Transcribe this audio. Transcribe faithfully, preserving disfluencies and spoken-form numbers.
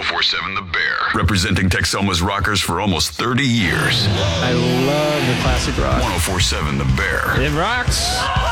ten forty-seven The Bear. Representing Texoma's rockers for almost thirty years. I love the classic rock. ten forty-seven The Bear. It rocks.